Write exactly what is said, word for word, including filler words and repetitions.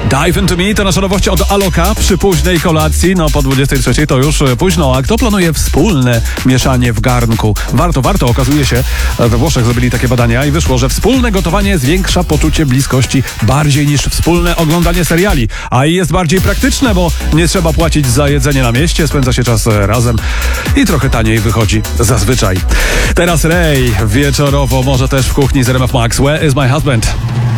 Dive Into Me to nasza nowość od Aloka przy późnej kolacji. No po dwudziestej trzeciej to już późno. A kto planuje wspólne mieszanie w garnku? Warto, warto. Okazuje się, we Włoszech zrobili takie badania i wyszło, że wspólne gotowanie zwiększa poczucie bliskości bardziej niż wspólne oglądanie seriali. A i jest bardziej praktyczne, bo nie trzeba płacić za jedzenie na mieście, spędza się czas razem i trochę taniej wychodzi zazwyczaj. Teraz Ray wieczorowo, może też w kuchni z R M F Max. Where is my husband?